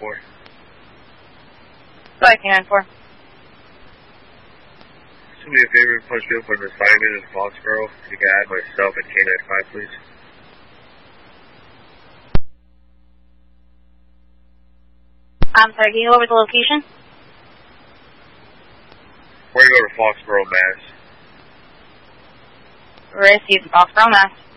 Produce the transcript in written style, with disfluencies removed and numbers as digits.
K94. Go ahead, K94. Do me a favor and punch me up for an assignment in Foxborough. You can add myself at K95, please. I'm sorry, can you go over the location? We're going to go to Foxborough, Mass. Received, Foxborough, Mass.